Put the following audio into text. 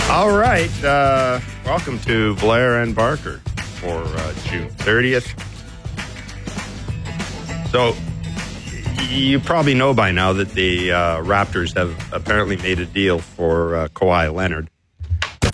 All right. Welcome to Blair and Barker for June 30th. So, you probably know by now that the Raptors have apparently made a deal for Kawhi Leonard.